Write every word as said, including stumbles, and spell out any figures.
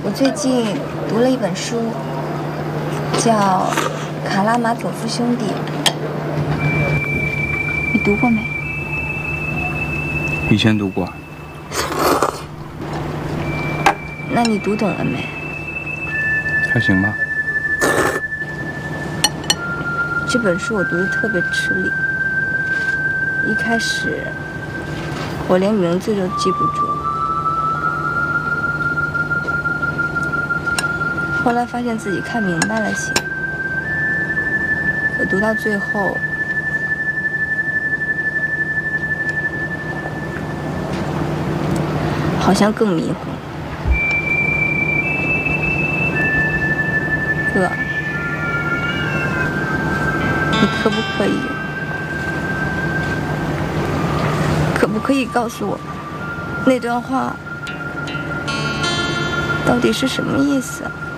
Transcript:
我最近读了一本书，叫《卡拉马佐夫兄弟》，你读过没？ 以前读过。 那你读懂了没？ 还行吧。 这本书我读得特别吃力，一开始我连名字都记不住，后来发现自己看明白了些，可读到最后，好像更迷糊。哥，你可不可以，可不可以告诉我，那段话到底是什么意思啊？